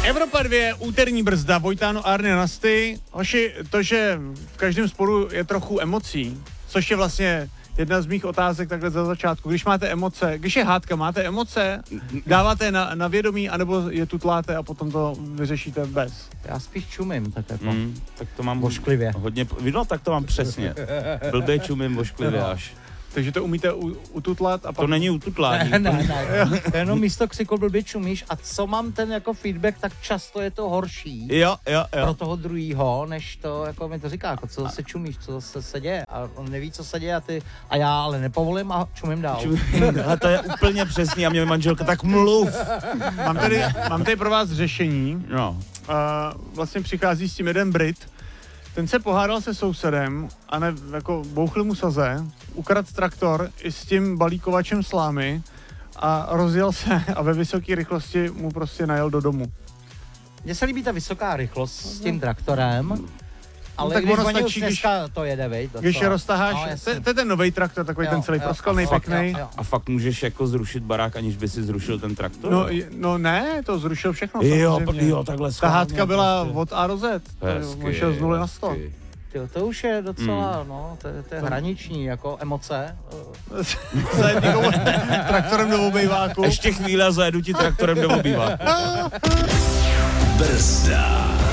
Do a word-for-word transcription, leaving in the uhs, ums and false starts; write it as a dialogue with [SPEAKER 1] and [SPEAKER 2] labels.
[SPEAKER 1] Evropa dva, úterní brzda, Vojtáno, Arny, Nasty. Hoši, to, že v každém sporu je trochu emocí, což je vlastně jedna z mých otázek takhle za začátku. Když máte emoce, když je hádka, máte emoce, dáváte na, na vědomí, anebo je tutláte a potom to vyřešíte bez?
[SPEAKER 2] Já spíš čumím, tak jako.
[SPEAKER 3] Mm, tak to mám
[SPEAKER 2] Vošklivě.
[SPEAKER 3] hodně, no tak to mám přesně. Blbě čumím vošklivě až.
[SPEAKER 1] Takže to umíte u, ututlat a pak...
[SPEAKER 3] To není ututlání.
[SPEAKER 2] Ne, ne, ne. To je jenom místo ksykol blbě čumíš a co mám ten jako feedback, tak často je to horší.
[SPEAKER 3] Jo, jo, jo.
[SPEAKER 2] Pro toho druhýho, než to, jako mi to říká, jako co se čumíš, co se, se děje a on neví, co se děje a ty, a já ale nepovolím a čumím dál.
[SPEAKER 3] A to je úplně přesný a mě manželka, tak mluv.
[SPEAKER 1] Mám tady, mám tady pro vás řešení.
[SPEAKER 3] No.
[SPEAKER 1] A vlastně přichází s tím jeden Brit, ten se pohádal se sousedem a ne, jako bouchli mu saze, ukradl traktor i s tím balíkovačem slámy a rozjel se a ve vysoké rychlosti mu prostě najel do domu.
[SPEAKER 2] Mně se líbí ta vysoká rychlost s tím traktorem, ale
[SPEAKER 1] no, tak
[SPEAKER 2] když
[SPEAKER 1] ono
[SPEAKER 2] oni už
[SPEAKER 1] stačí, když,
[SPEAKER 2] dneska to jede, vej, to
[SPEAKER 1] když
[SPEAKER 2] co?
[SPEAKER 1] je roztaháš,
[SPEAKER 2] No,
[SPEAKER 1] to, to je ten novej traktor, takový
[SPEAKER 2] jo,
[SPEAKER 1] ten celý
[SPEAKER 2] jo,
[SPEAKER 1] proskalnej, pěknej.
[SPEAKER 2] Jo, jo.
[SPEAKER 3] A fakt můžeš jako zrušit barák, aniž by si zrušil ten traktor?
[SPEAKER 1] No, no ne, to zrušil všechno.
[SPEAKER 3] jo,
[SPEAKER 1] samozřejmě.
[SPEAKER 3] jo, takhle
[SPEAKER 1] Ta
[SPEAKER 3] schválně,
[SPEAKER 1] hádka byla
[SPEAKER 3] prostě.
[SPEAKER 1] od A do Z, to šel z nuly na sto.
[SPEAKER 3] hezky.
[SPEAKER 2] Tyjo, to už je docela,
[SPEAKER 3] Mm.
[SPEAKER 2] no, to, je- to je hraniční, jako emoce.
[SPEAKER 1] Zajet někomu traktorem do obejváku.
[SPEAKER 3] Ještě chvíle a zajedu ti traktorem do obýváku.
[SPEAKER 4] Brzda.